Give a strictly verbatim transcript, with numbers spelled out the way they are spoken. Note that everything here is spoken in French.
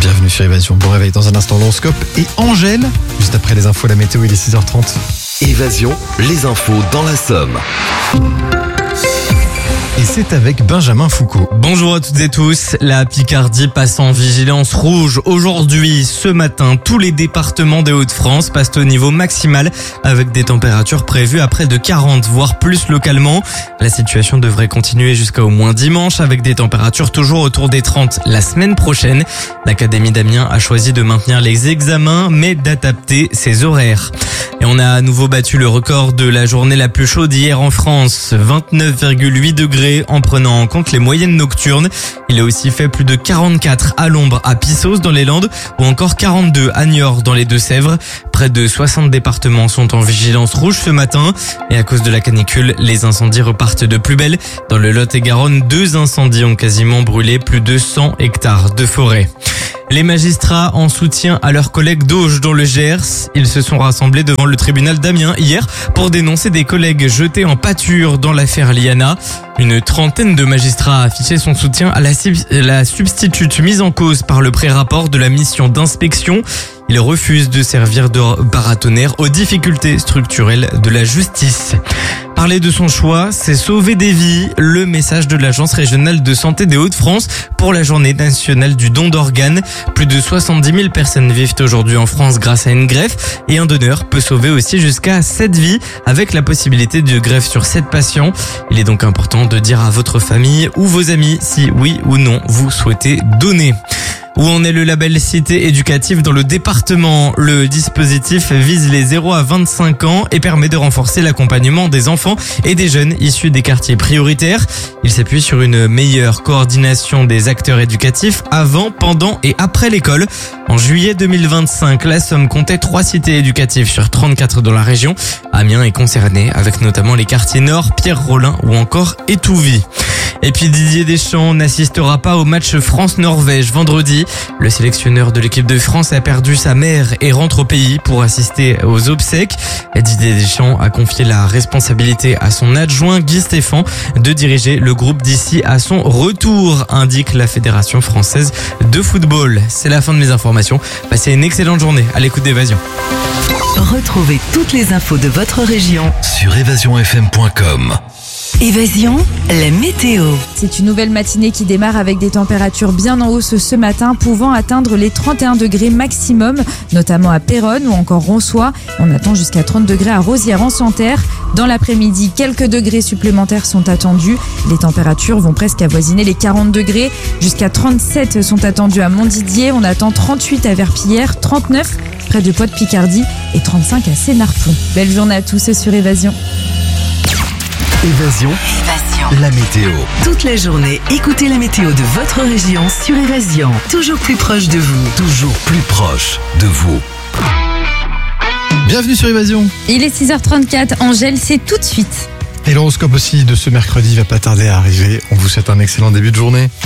Bienvenue sur Évasion. Bon réveil dans un instant, l'horoscope et Angèle. Juste après les infos, la météo, il est six heures trente. Évasion, les infos dans la Somme. Et c'est avec Benjamin Foucault. Bonjour à toutes et tous. La Picardie passe en vigilance rouge. Aujourd'hui, ce matin, tous les départements des Hauts-de-France passent au niveau maximal avec des températures prévues à près de quarante, voire plus localement. La situation devrait continuer jusqu'à au moins dimanche avec des températures toujours autour des trente la semaine prochaine. L'Académie d'Amiens a choisi de maintenir les examens mais d'adapter ses horaires. Et on a à nouveau battu le record de la journée la plus chaude hier en France, vingt-neuf virgule huit degrés en prenant en compte les moyennes nocturnes. Il a aussi fait plus de quarante-quatre à l'ombre à Pissos dans les Landes ou encore quarante-deux à Niort dans les Deux-Sèvres. Près de soixante départements sont en vigilance rouge ce matin et à cause de la canicule, les incendies repartent de plus belle. Dans le Lot-et-Garonne, deux incendies ont quasiment brûlé plus de cent hectares de forêt. Les magistrats en soutien à leurs collègues d'Auge dans le Gers, ils se sont rassemblés devant le tribunal d'Amiens hier pour dénoncer des collègues jetés en pâture dans l'affaire Liana. Une trentaine de magistrats a affiché son soutien à la, la substitute mise en cause par le pré-rapport de la mission d'inspection. Il refuse de servir de paratonnerre aux difficultés structurelles de la justice. Parler de son choix, c'est sauver des vies. Le message de l'Agence régionale de santé des Hauts-de-France pour la journée nationale du don d'organes. Plus de soixante-dix mille personnes vivent aujourd'hui en France grâce à une greffe et un donneur peut sauver aussi jusqu'à sept vies avec la possibilité de greffe sur sept patients. Il est donc important de dire à votre famille ou vos amis si oui ou non vous souhaitez donner. Où en est le label Cité éducative dans le département? Le dispositif vise les zéro à vingt-cinq ans et permet de renforcer l'accompagnement des enfants et des jeunes issus des quartiers prioritaires. Il s'appuie sur une meilleure coordination des acteurs éducatifs avant, pendant et après l'école. En juillet deux mille vingt-cinq, la Somme comptait trois cités éducatives sur trente-quatre dans la région. Amiens est concerné avec notamment les quartiers Nord, Pierre-Rollin ou encore Étouvie. Et puis Didier Deschamps n'assistera pas au match France-Norvège vendredi. Le sélectionneur de l'équipe de France a perdu sa mère et rentre au pays pour assister aux obsèques. Didier Deschamps a confié la responsabilité à son adjoint Guy Stéphane de diriger le groupe d'ici à son retour, indique la Fédération française de football. C'est la fin de mes informations. Passez une excellente journée à l'écoute d'Évasion. Retrouvez toutes les infos de votre région Sur évasion f m point com. Évasion, la météo. C'est une nouvelle matinée qui démarre avec des températures bien en hausse ce matin, pouvant atteindre les trente et un degrés maximum, notamment à Péronne ou encore Ronsois. On attend jusqu'à trente degrés à Rosières-en-Santerre. Dans l'après-midi, quelques degrés supplémentaires sont attendus. Les températures vont presque avoisiner les quarante degrés. Jusqu'à trente-sept sont attendus à Montdidier. On attend trente-huit à Verpillière, trente-neuf près de Pau-de-Picardie et trente-cinq à Sénarplon. Belle journée à tous sur Évasion. Évasion, Évasion, la météo. toute la journée, écoutez la météo de votre région sur Évasion. Toujours plus proche de vous. Toujours plus proche de vous. Bienvenue sur Évasion. Il est six heures trente-quatre, Angèle, c'est tout de suite. Et l'horoscope aussi de ce mercredi va pas tarder à arriver. On vous souhaite un excellent début de journée.